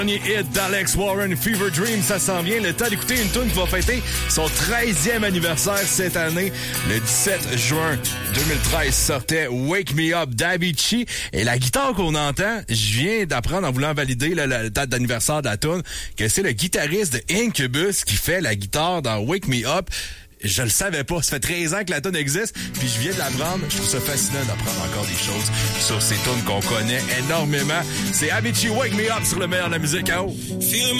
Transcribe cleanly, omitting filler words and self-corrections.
Dernier hit d'Alex Warren, Fever Dream, ça s'en vient. Le temps d'écouter une tune qui va fêter son 13e anniversaire cette année. Le 17 juin 2013 sortait Wake Me Up d'Avicii. Et la guitare qu'on entend, je viens d'apprendre en voulant valider la date d'anniversaire de la tune, que c'est le guitariste de Incubus qui fait la guitare dans Wake Me Up. Je le savais pas. Ça fait 13 ans que la tune existe, puis je viens de l'apprendre. Je trouve ça fascinant d'apprendre encore des choses sur ces tunes qu'on connaît énormément. C'est Avicii Wake Me Up sur le meilleur de la musique à haut.